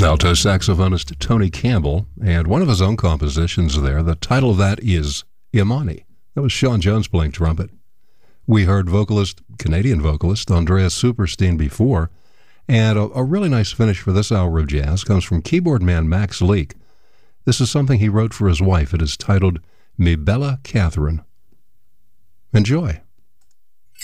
alto saxophonist Tony Campbell, and one of his own compositions there. The title of that is Imani. That was Sean Jones playing trumpet. We heard Canadian vocalist Andreas Superstein before, and a really nice finish for this hour of jazz comes from keyboard man Max Leake. This is something he wrote for his wife. It is titled Mi Bella Catherine. Enjoy.